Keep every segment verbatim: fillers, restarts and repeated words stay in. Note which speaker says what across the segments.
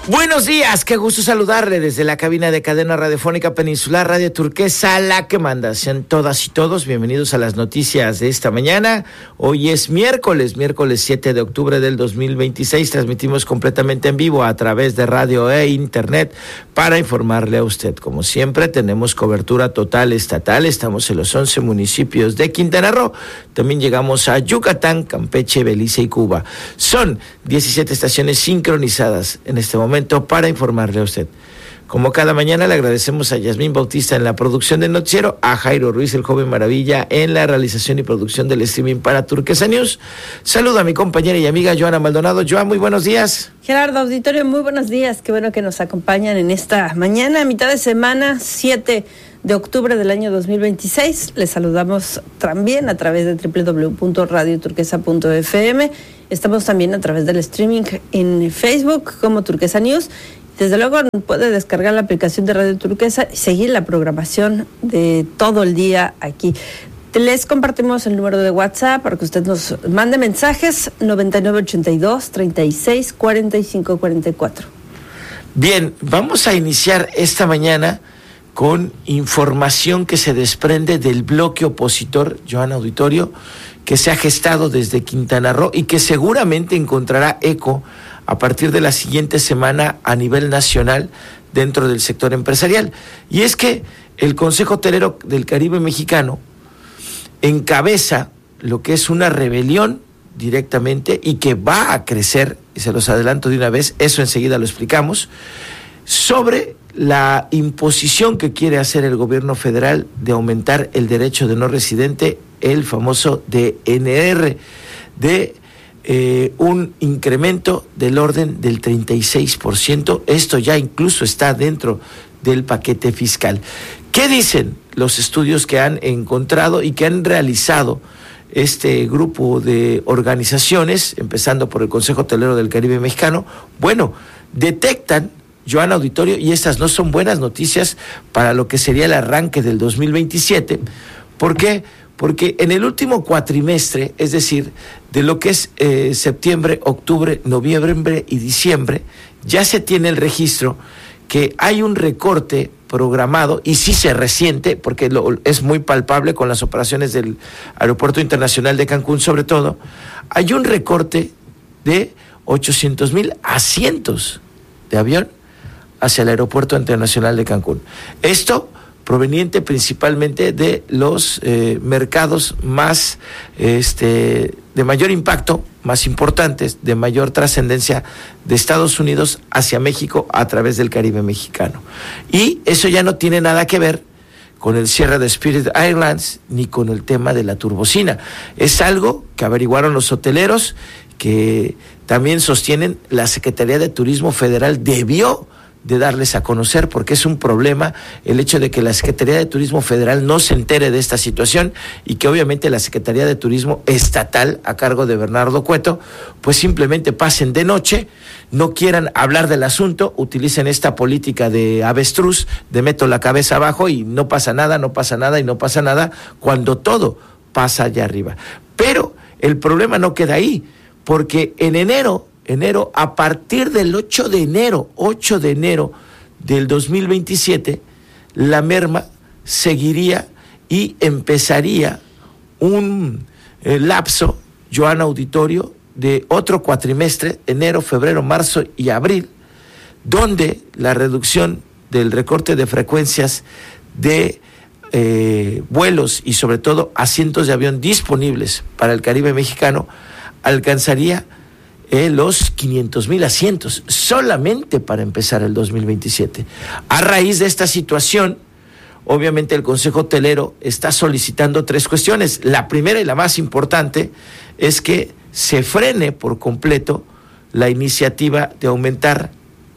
Speaker 1: Buenos días, qué gusto saludarle desde la cabina de Cadena Radiofónica Peninsular Radio Turquesa, la que manda. Sean todas y todos bienvenidos a las noticias de esta mañana. Hoy es miércoles, miércoles siete de octubre del dos mil veintiséis. Transmitimos completamente en vivo a través de radio e internet para informarle a usted. Como siempre, tenemos cobertura total estatal. Estamos en los once municipios de Quintana Roo. También llegamos a Yucatán, Campeche, Belice y Cuba. Son diecisiete estaciones sincronizadas en este momento para informarle a usted. Como cada mañana, le agradecemos a Yasmín Bautista en la producción del noticiero, a Jairo Ruiz, el joven maravilla, en la realización y producción del streaming para Turquesa News. Saludo a mi compañera y amiga Joana Maldonado. Joana, muy buenos días.
Speaker 2: Gerardo, auditorio, muy buenos días. Qué bueno que nos acompañan en esta mañana, mitad de semana, siete de octubre del año dos mil veintiséis. Les saludamos también a través de doble u doble u doble u punto radio turquesa punto efe eme. Estamos también a través del streaming en Facebook como Turquesa News. Desde luego puede descargar la aplicación de Radio Turquesa y seguir la programación de todo el día aquí. Les compartimos el número de WhatsApp para que usted nos mande mensajes: noventa y nueve ochenta y dos treinta y seis cuarenta y cinco cuarenta y cuatro.
Speaker 1: Bien, vamos a iniciar esta mañana con información que se desprende del bloque opositor, Joana Auditorio, que se ha gestado desde Quintana Roo y que seguramente encontrará eco a partir de la siguiente semana a nivel nacional dentro del sector empresarial. Y es que el Consejo Hotelero del Caribe Mexicano encabeza lo que es una rebelión directamente y que va a crecer, y se los adelanto de una vez, eso enseguida lo explicamos, sobre la imposición que quiere hacer el gobierno federal de aumentar el derecho de no residente, el famoso D N R, de eh, un incremento del orden del treinta y seis por ciento. Esto ya incluso está dentro del paquete fiscal. ¿Qué dicen los estudios que han encontrado y que han realizado este grupo de organizaciones, empezando por el Consejo Hotelero del Caribe Mexicano? Bueno, detectan, Joana Auditorio, y estas no son buenas noticias para lo que sería el arranque del dos mil veintisiete. ¿Por qué? Porque en el último cuatrimestre, es decir, de lo que es eh, septiembre, octubre, noviembre y diciembre, ya se tiene el registro que hay un recorte programado, y sí se resiente, porque lo, es muy palpable con las operaciones del Aeropuerto Internacional de Cancún sobre todo, hay un recorte de ochocientos mil asientos de avión hacia el Aeropuerto Internacional de Cancún. Esto proveniente principalmente de los eh, mercados más este, de mayor impacto, más importantes, de mayor trascendencia de Estados Unidos hacia México a través del Caribe mexicano. Y eso ya no tiene nada que ver con el cierre de Spirit Airlines ni con el tema de la turbocina. Es algo que averiguaron los hoteleros, que también sostienen la Secretaría de Turismo Federal debió de darles a conocer, porque es un problema el hecho de que la Secretaría de Turismo Federal no se entere de esta situación y que obviamente la Secretaría de Turismo Estatal, a cargo de Bernardo Cueto, pues simplemente pasen de noche, no quieran hablar del asunto, utilicen esta política de avestruz, de meto la cabeza abajo y no pasa nada, no pasa nada y no pasa nada, cuando todo pasa allá arriba. Pero el problema no queda ahí, porque en enero, enero, a partir del ocho de enero, ocho de enero del dos mil veintisiete, la merma seguiría y empezaría un eh, lapso, Joana Auditorio, de otro cuatrimestre, enero, febrero, marzo y abril, donde la reducción del recorte de frecuencias de eh, vuelos y sobre todo asientos de avión disponibles para el Caribe mexicano alcanzaría Eh, los quinientos mil asientos, solamente para empezar el dos mil veintisiete. A raíz de esta situación, obviamente el Consejo Hotelero está solicitando tres cuestiones. La primera y la más importante es que se frene por completo la iniciativa de aumentar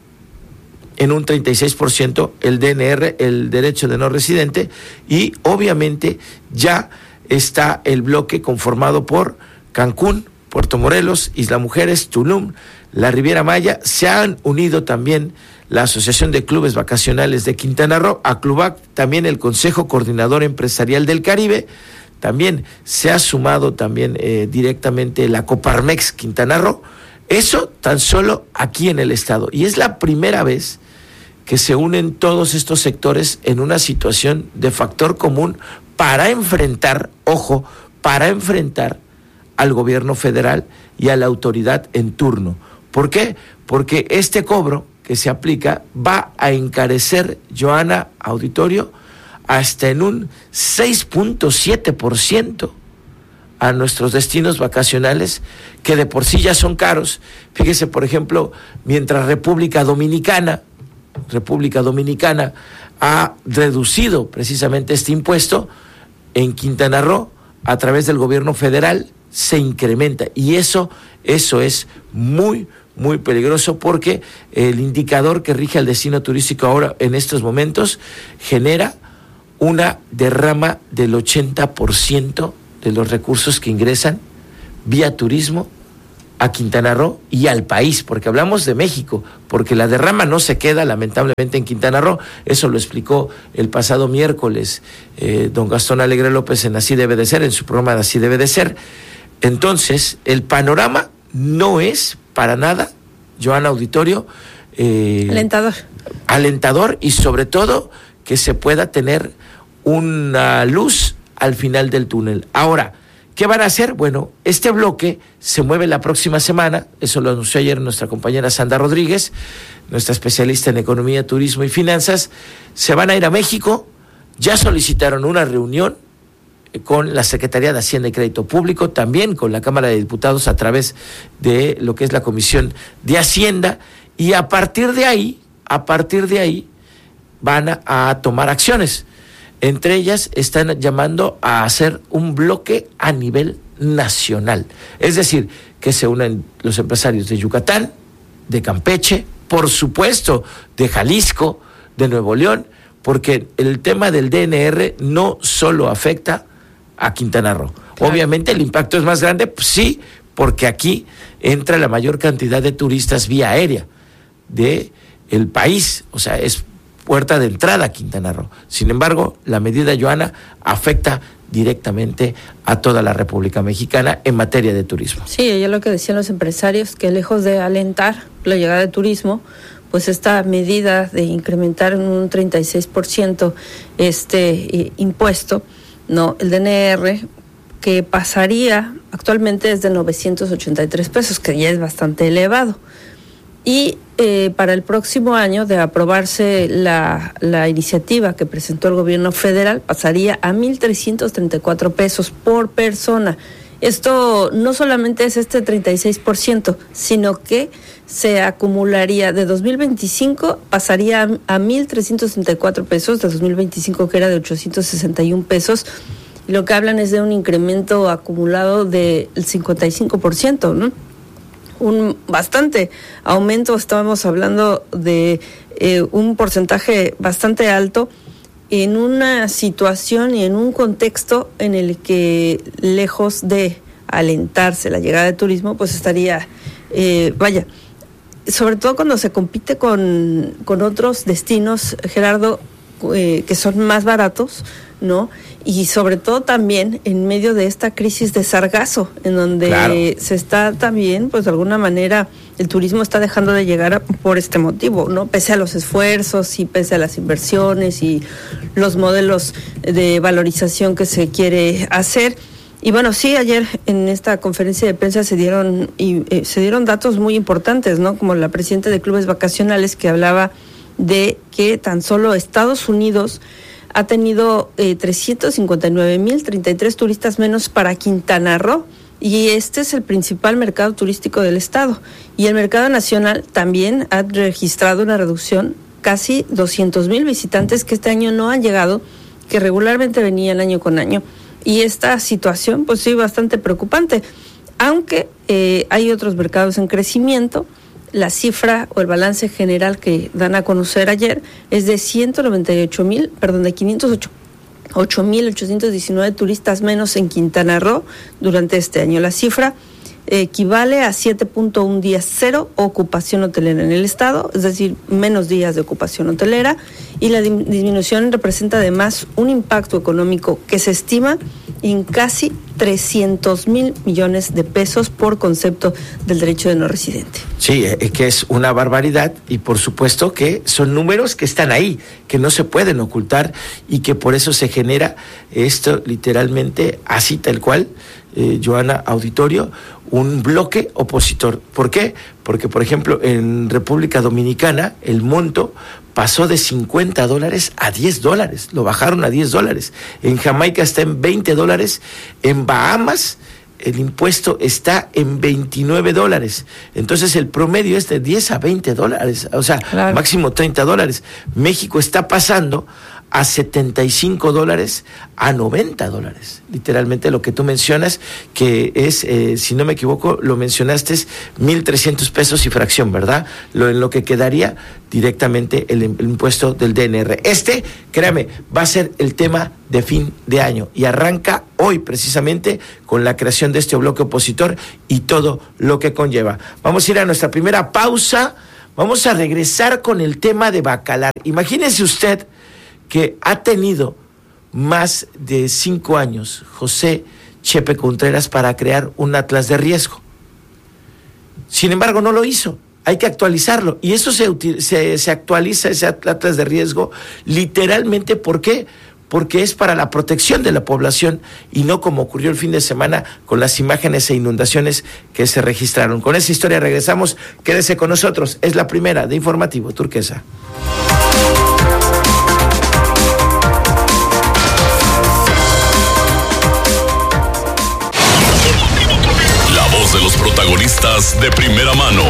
Speaker 1: en un treinta y seis por ciento el D N R, el derecho de no residente, y obviamente ya está el bloque conformado por Cancún, Puerto Morelos, Isla Mujeres, Tulum, la Riviera Maya. Se han unido también la Asociación de Clubes Vacacionales de Quintana Roo, ACLUVAC, también el Consejo Coordinador Empresarial del Caribe, también se ha sumado también eh, directamente la Coparmex Quintana Roo, Eso tan solo aquí en el estado. Y es la primera vez que se unen todos estos sectores en una situación de factor común para enfrentar, ojo, para enfrentar al gobierno federal y a la autoridad en turno. ¿Por qué? Porque este cobro que se aplica va a encarecer, Joana, auditorio, hasta en un seis punto siete por ciento a nuestros destinos vacacionales, que de por sí ya son caros. Fíjese, por ejemplo, mientras República Dominicana, República Dominicana ha reducido precisamente este impuesto, en Quintana Roo, a través del gobierno federal, se incrementa. Y eso, eso es muy, muy peligroso, porque el indicador que rige el destino turístico ahora, en estos momentos, genera una derrama del ochenta por ciento de los recursos que ingresan vía turismo a Quintana Roo y al país, porque hablamos de México, porque la derrama no se queda lamentablemente en Quintana Roo. Eso lo explicó el pasado miércoles eh, don Gastón Alegre López en Así Debe de Ser, en su programa de Así Debe de Ser. Entonces, el panorama no es para nada, Joana, auditorio, eh,
Speaker 2: alentador.
Speaker 1: alentador, y sobre todo que se pueda tener una luz al final del túnel. Ahora, ¿qué van a hacer? Bueno, este bloque se mueve la próxima semana, eso lo anunció ayer nuestra compañera Sandra Rodríguez, nuestra especialista en economía, turismo y finanzas. Se van a ir a México, ya solicitaron una reunión con la Secretaría de Hacienda y Crédito Público, también con la Cámara de Diputados a través de lo que es la Comisión de Hacienda, y a partir de ahí, a partir de ahí, van a, a tomar acciones. Entre ellas están llamando a hacer un bloque a nivel nacional. Es decir, que se unan los empresarios de Yucatán, de Campeche, por supuesto, de Jalisco, de Nuevo León, porque el tema del D N R no solo afecta a Quintana Roo. Claro. Obviamente el impacto es más grande, pues sí, porque aquí entra la mayor cantidad de turistas vía aérea de el país, o sea, es puerta de entrada a Quintana Roo. Sin embargo, la medida, Joana, afecta directamente a toda la República Mexicana en materia de turismo.
Speaker 2: Sí, ya lo que decían los empresarios, que lejos de alentar la llegada de turismo, pues esta medida de incrementar en un treinta y seis por ciento este eh, impuesto, no, el D N R, que pasaría, actualmente es de novecientos ochenta y tres pesos, que ya es bastante elevado. Y eh, para el próximo año, de aprobarse la, la iniciativa que presentó el gobierno federal, pasaría a mil trescientos treinta y cuatro pesos por persona. Esto no solamente es este treinta y seis por ciento, sino que se acumularía de dos mil veinticinco, pasaría a, a mil trescientos treinta y cuatro pesos, de dos mil veinticinco, que era de ochocientos sesenta y un pesos. Y lo que hablan es de un incremento acumulado del cincuenta y cinco por ciento, ¿no? Un bastante aumento, estábamos hablando de eh, un porcentaje bastante alto en una situación y en un contexto en el que, lejos de alentarse la llegada de turismo, pues estaría, eh, vaya, sobre todo cuando se compite con, con otros destinos, Gerardo, eh, que son más baratos, ¿no? Y sobre todo también en medio de esta crisis de sargazo, en donde claro. se está también, pues de alguna manera, el turismo está dejando de llegar por este motivo, ¿no? Pese a los esfuerzos y pese a las inversiones y los modelos de valorización que se quiere hacer. Y bueno, sí, ayer en esta conferencia de prensa se dieron y eh, se dieron datos muy importantes, ¿no? Como la presidenta de clubes vacacionales, que hablaba de que tan solo Estados Unidos ha tenido eh, trescientos cincuenta y nueve mil treinta y tres turistas menos para Quintana Roo, y este es el principal mercado turístico del estado. Y el mercado nacional también ha registrado una reducción, casi doscientos mil visitantes que este año no han llegado, que regularmente venían año con año. Y esta situación, pues sí, bastante preocupante, aunque eh, hay otros mercados en crecimiento. La cifra o el balance general que dan a conocer ayer es de ciento noventa y ocho mil, perdón, de quinientos ocho mil ochocientos diecinueve turistas menos en Quintana Roo durante este año. La cifra equivale a siete punto uno días cero ocupación hotelera en el estado, es decir, menos días de ocupación hotelera, y la disminución representa además un impacto económico que se estima en casi trescientos mil millones de pesos por concepto del derecho de no residente.
Speaker 1: Sí, eh, que es una barbaridad y por supuesto que son números que están ahí, que no se pueden ocultar y que por eso se genera esto literalmente así tal cual, eh, Joana, auditorio, un bloque opositor. ¿Por qué? Porque, por ejemplo, en República Dominicana el monto pasó de cincuenta dólares a diez dólares, lo bajaron a diez dólares. En Jamaica está en veinte dólares, en Bahamas el impuesto está en veintinueve dólares. Entonces el promedio es de diez a veinte dólares, o sea, claro, máximo treinta dólares. México está pasando a setenta y cinco dólares a noventa dólares. Literalmente lo que tú mencionas, que es, eh, si no me equivoco, lo mencionaste, es mil trescientos pesos y fracción, ¿verdad? Lo, en lo que quedaría directamente el, el impuesto del D N R. Este, créame, va a ser el tema de fin de año y arranca hoy precisamente con la creación de este bloque opositor y todo lo que conlleva. Vamos a ir a nuestra primera pausa. Vamos a regresar con el tema de Bacalar. Imagínese usted que ha tenido más de cinco años José Chepe Contreras para crear un atlas de riesgo. Sin embargo, no lo hizo. Hay que actualizarlo. Y eso se, se, se actualiza, ese atlas de riesgo, literalmente, ¿por qué? Porque es para la protección de la población y no como ocurrió el fin de semana con las imágenes e inundaciones que se registraron. Con esa historia regresamos. Quédese con nosotros. Es la primera de Informativo Turquesa.
Speaker 3: De los protagonistas de primera mano.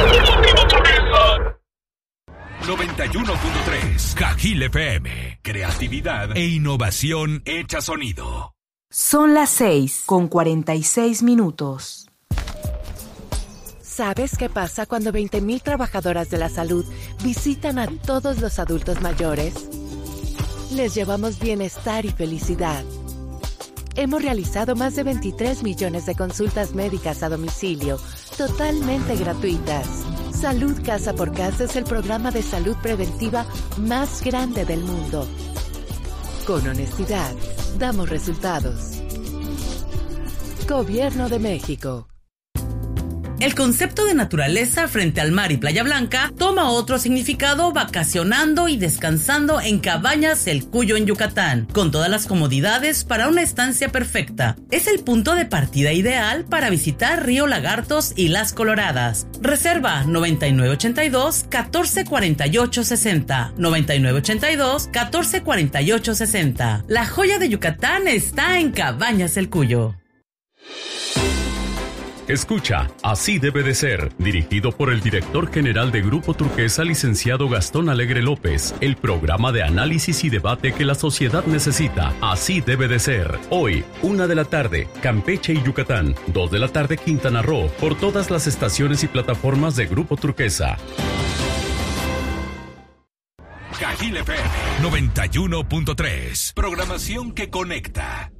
Speaker 3: noventa y uno punto tres Cajil F M. Creatividad e innovación hecha sonido.
Speaker 4: Son las seis con cuarenta y seis minutos.
Speaker 5: ¿Sabes qué pasa cuando veinte mil trabajadoras de la salud visitan a todos los adultos mayores? Les llevamos bienestar y felicidad. Hemos realizado más de veintitrés millones de consultas médicas a domicilio, totalmente gratuitas. Salud Casa por Casa es el programa de salud preventiva más grande del mundo. Con honestidad, damos resultados. Gobierno de México.
Speaker 6: El concepto de naturaleza frente al mar y Playa Blanca toma otro significado vacacionando y descansando en Cabañas El Cuyo en Yucatán, con todas las comodidades para una estancia perfecta. Es el punto de partida ideal para visitar Río Lagartos y Las Coloradas. Reserva noventa y nueve ochenta y dos, catorce cuarenta y ocho sesenta, noventa y nueve ochenta y dos, catorce cuarenta y ocho sesenta. La joya de Yucatán está en Cabañas El Cuyo.
Speaker 3: Escucha, Así debe de ser, dirigido por el director general de Grupo Turquesa, licenciado Gastón Alegre López, el programa de análisis y debate que la sociedad necesita. Así debe de ser. Hoy, una de la tarde, Campeche y Yucatán, dos de la tarde, Quintana Roo, por todas las estaciones y plataformas de Grupo Turquesa. Cajil F M noventa y uno punto tres, programación que conecta.